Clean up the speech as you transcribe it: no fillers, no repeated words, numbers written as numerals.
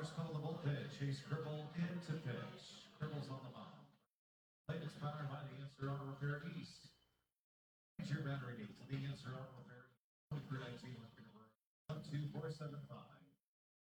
Umpires call the bullpen. Chase Cripple into pitch. Cripple's on the mound. Plate is powered by the Answer Auto Repair East. Your battery needs the Answer Auto Repair East. 19 12475.